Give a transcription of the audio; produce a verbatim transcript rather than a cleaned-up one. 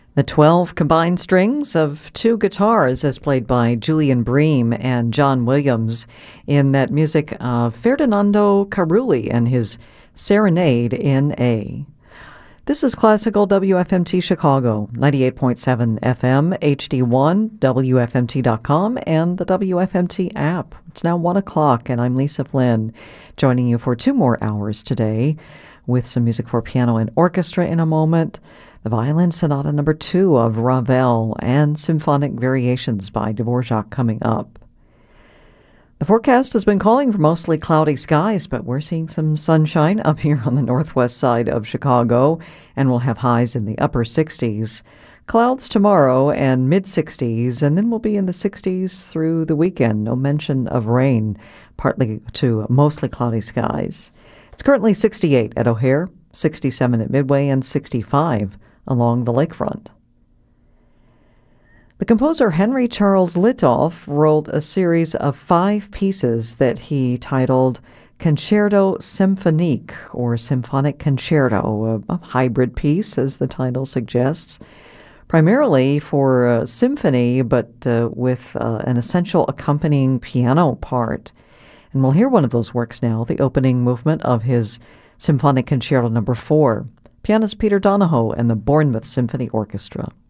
The twelve combined strings of two guitars, as played by Julian Bream and John Williams, in that music of Ferdinando Carulli and his Serenade in A. This is Classical W F M T Chicago, ninety-eight point seven F M, H D one, W F M T dot com, and the W F M T app. It's now one o'clock, and I'm Lisa Flynn, joining you for two more hours today with some music for piano and orchestra in a moment, the Violin Sonata number two of Ravel, and Symphonic Variations by Dvorak coming up. The forecast has been calling for mostly cloudy skies, but we're seeing some sunshine up here on the northwest side of Chicago, and we'll have highs in the upper sixties. Clouds tomorrow and mid-sixties, and then we'll be in the sixties through the weekend. No mention of rain, partly to mostly cloudy skies. It's currently sixty-eight at O'Hare, sixty-seven at Midway, and sixty-five along the lakefront. The composer Henry Charles Litoff wrote a series of five pieces that he titled Concerto Symphonique, or Symphonic Concerto, a, a hybrid piece, as the title suggests, primarily for a symphony, but uh, with uh, an essential accompanying piano part. And we'll hear one of those works now, the opening movement of his Symphonic Concerto number four, pianist Peter Donahoe and the Bournemouth Symphony Orchestra.